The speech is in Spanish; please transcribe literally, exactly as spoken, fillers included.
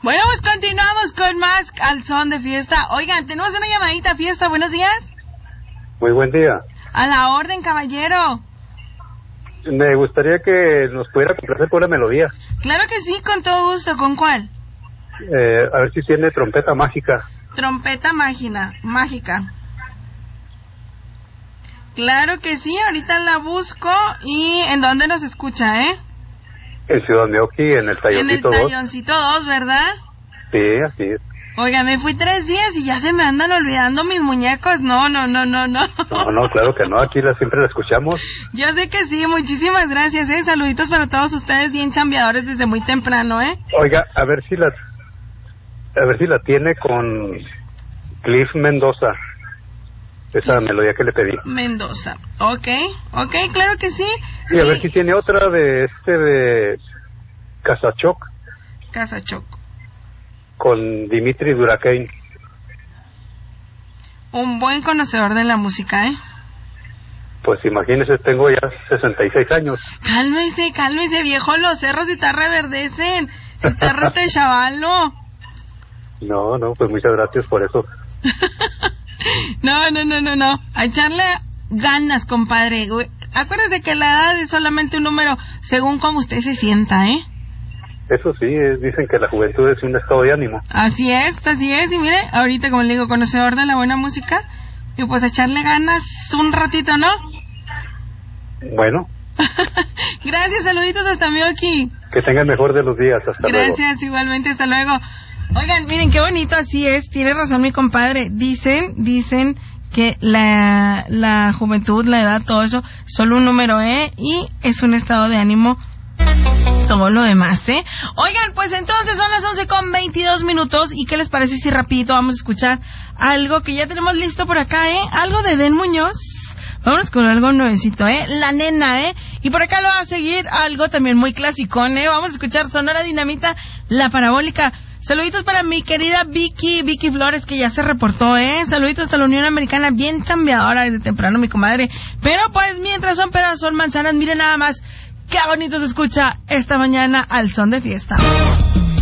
Bueno, pues continuamos con más al son de fiesta. Oigan, tenemos una llamadita fiesta. Buenos días. Muy buen día. A la orden, caballero. Me gustaría que nos pudiera complacer con una melodía. Claro que sí, con todo gusto. ¿Con cuál? Eh, a ver si tiene trompeta mágica. Trompeta mágica, mágica. Claro que sí, ahorita la busco. ¿Y en dónde nos escucha, eh? En Ciudad Meoqui, en el Talloncito dos. En el Talloncito dos, ¿verdad? Sí, así es. Oiga, me fui tres días y ya se me andan olvidando mis muñecos. No, no, no, no, no. No, no, claro que no. Aquí la, siempre la escuchamos. Yo sé que sí. Muchísimas gracias, ¿eh? Saluditos para todos ustedes, bien chambeadores desde muy temprano, ¿eh? Oiga, a ver si la... A ver si la tiene con Cliff Mendoza. Esa melodía que le pedí. Mendoza. Ok, ok, claro que sí. Y sí. a ver si tiene otra de este de Casachoc. Casachoc. Con Dimitri Durakein. Un buen conocedor de la música, ¿eh? Pues imagínese, tengo ya sesenta y seis años. Cálmese, cálmese, viejo. Los cerros y te reverdecen. Estárrate, chavalo. No, no, pues muchas gracias por eso. No, no, no, no, no. A echarle ganas, compadre. Acuérdese que la edad es solamente un número según cómo usted se sienta, ¿eh? Eso sí, es, dicen que la juventud es un estado de ánimo. Así es, así es. Y mire, ahorita, como le digo, conocedor de la buena música, y pues echarle ganas un ratito, ¿no? Bueno. Gracias, saluditos hasta Meoqui. Que tenga el mejor de los días, hasta Gracias, luego. Gracias, igualmente, hasta luego. Oigan, miren, qué bonito, así es, tiene razón mi compadre. Dicen, dicen que la, la juventud, la edad, todo eso, solo un número, ¿eh? Y es un estado de ánimo todo lo demás, ¿eh? Oigan, pues entonces son las once con veintidós minutos. ¿Y qué les parece si rapidito vamos a escuchar algo que ya tenemos listo por acá, eh? Algo de Den Muñoz. Vámonos con algo nuevecito, ¿eh? La Nena, ¿eh? Y por acá lo va a seguir algo también muy clasicón, ¿eh? Vamos a escuchar Sonora Dinamita, La Parabólica. Saluditos para mi querida Vicky, Vicky Flores, que ya se reportó, ¿eh? Saluditos hasta la Unión Americana, bien chambeadora desde temprano, mi comadre. Pero pues, mientras son peras, son manzanas, miren nada más qué bonito se escucha esta mañana al son de fiesta.